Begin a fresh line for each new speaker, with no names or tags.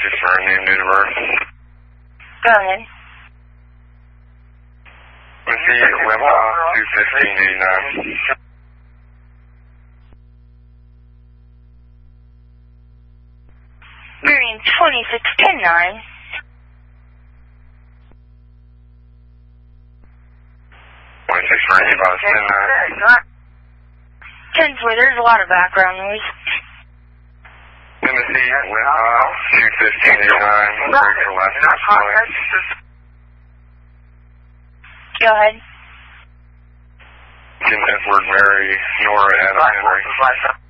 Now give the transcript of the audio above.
26 for a name, date of birth.
Go ahead.
Missy Wimpa, 21589.
Miriam 2610-9.
26 for any about 10-9.
10-4, there's a lot of background noise.
Missy Wimpa, 21589. Break for last night's
Go ahead.
Jim Edward, Mary, Nora, Adam, Henry.